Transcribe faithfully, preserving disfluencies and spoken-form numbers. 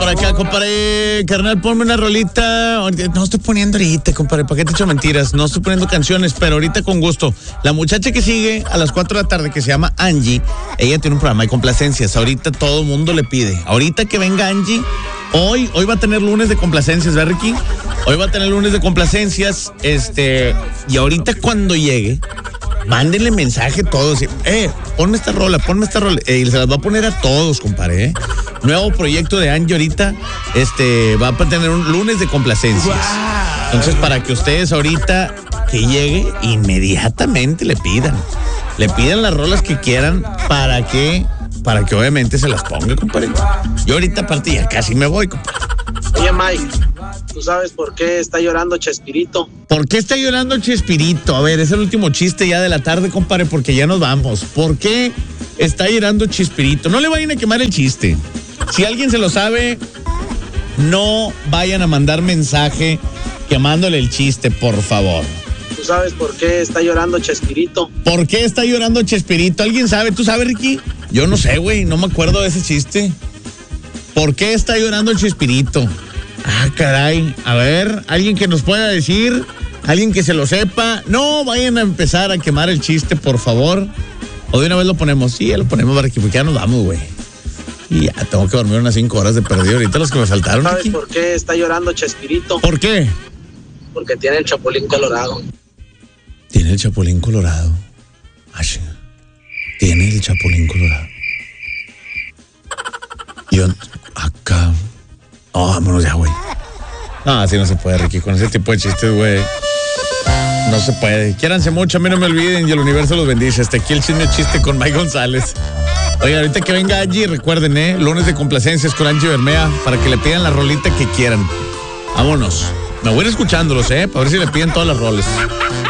por acá, compadre. Carnal, ponme una rolita. No estoy poniendo ahorita, compadre. ¿Para qué te echo mentiras? No estoy poniendo canciones, pero ahorita con gusto. La muchacha que sigue a las cuatro de la tarde, que se llama Angie, ella tiene un programa de complacencias. Ahorita todo el mundo le pide. Ahorita que venga Angie, hoy, hoy va a tener lunes de complacencias, ¿verdad, Ricky? Hoy va a tener lunes de complacencias. Este, y ahorita cuando llegue, mándenle mensaje a todos. Eh, ponme esta rola, ponme esta rola. Eh, y se las va a poner a todos, compadre. Eh. Nuevo proyecto de Angie ahorita. Este, va a tener un lunes de complacencias. Wow. Entonces, para que ustedes ahorita que llegue, inmediatamente le pidan. Le pidan las rolas que quieran para que, para que obviamente se las ponga, compadre. Yo ahorita aparte ya casi me voy, compadre. Oye, Mike, ¿tú sabes por qué está llorando Chespirito? ¿Por qué está llorando Chespirito? A ver, es el último chiste ya de la tarde, compadre, porque ya nos vamos. ¿Por qué está llorando Chespirito? No le vayan a quemar el chiste. Si alguien se lo sabe, no vayan a mandar mensaje quemándole el chiste, por favor. ¿Tú sabes por qué está llorando Chespirito? ¿Por qué está llorando Chespirito? ¿Alguien sabe? ¿Tú sabes, Ricky? Yo no sé, güey, no me acuerdo de ese chiste. ¿Por qué está llorando Chespirito? Ah, caray. A ver, alguien que nos pueda decir, alguien que se lo sepa. No vayan a empezar a quemar el chiste, por favor. O de una vez lo ponemos. Sí, ya lo ponemos, porque ya nos vamos, güey. Y ya tengo que dormir unas cinco horas de perdido. Ahorita los que me faltaron. ¿Sabes aquí? por qué está llorando Chespirito? ¿Por qué? Porque tiene el chapulín colorado. Tiene el chapulín colorado. Ay, tiene el chapulín colorado. Yo acá. Oh, vámonos ya, güey. No, así no se puede, Ricky. Con ese tipo de chistes, güey. No se puede. Quiéranse mucho, a mí no me olviden y el universo los bendice. Hasta aquí el chisme chiste con Mike González. Oye, ahorita que venga Angie, recuerden, ¿eh? Lunes de complacencias con Angie Bermea para que le pidan la rolita que quieran. Vámonos. Me voy a ir escuchándolos, ¿eh? Para ver si le piden todas las roles.